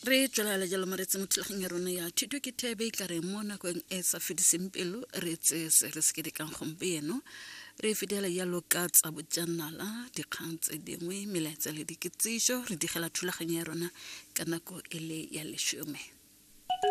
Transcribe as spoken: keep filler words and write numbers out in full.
Re tswela le jalo maretsi motlhageng ya rona ya thuto ke thebe ka re mo nakong e sa fediseng pelo re tse se re se dikang gompieno re fedela yalo ka tsa bojanala dikgang tse dingwe melaetsa le dikitsiso re digela thulaganyo ya rona ka nako ele ya leshome.